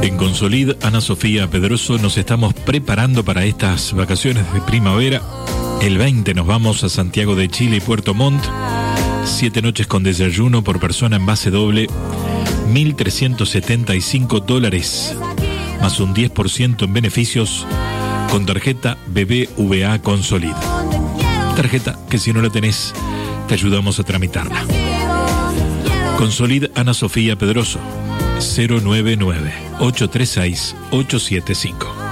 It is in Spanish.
En Consolid, Ana Sofía Pedroso, nos estamos preparando para estas vacaciones de primavera. El 20 nos vamos a Santiago de Chile y Puerto Montt. 7 noches con desayuno por persona en base doble, $1.375, más un 10% en beneficios con tarjeta BBVA Consolid. Tarjeta que si no la tenés, te ayudamos a tramitarla. Consolid, Ana Sofía Pedroso, 099-836-875.